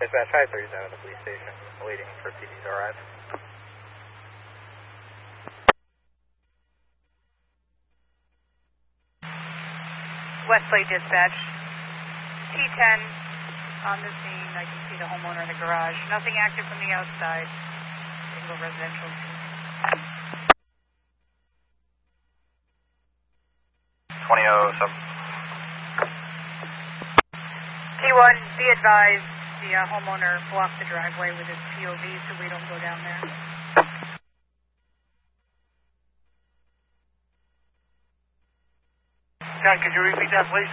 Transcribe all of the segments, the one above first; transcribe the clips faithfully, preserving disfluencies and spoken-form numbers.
Dispatch, high thirties out of the police station, waiting for P D to arrive. Westlake Dispatch, T ten on the scene. I can see the homeowner in the garage. Nothing active from the outside. Single residential. twenty oh seven. T one, be advised, the uh, homeowner blocked the driveway with his P O V, so we don't go down there. John, could you repeat that, please?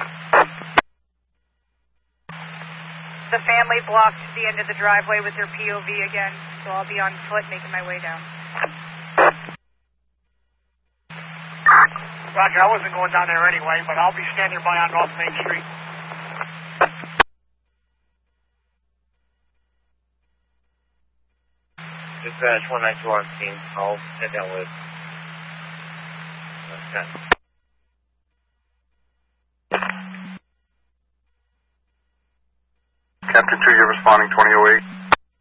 The family blocked the end of the driveway with their P O V again, so I'll be on foot making my way down. Roger, I wasn't going down there anyway, but I'll be standing by on North Main Street. Dispatch one nine two on scene. I'll head down with uh, ten. Captain two, you're responding twenty oh eight.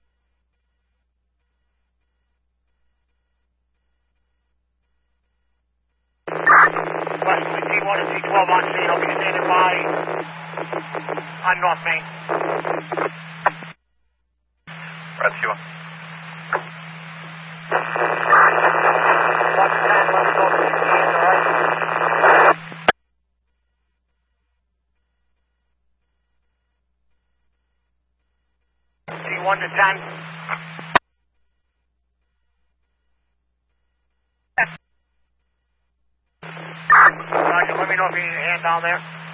Wesley T one and T twelve on scene. I'll be standing by on North Main. Red T one. one ten, let me go to the scene, all right? T one to ten. Roger, let me know if you need a hand down there.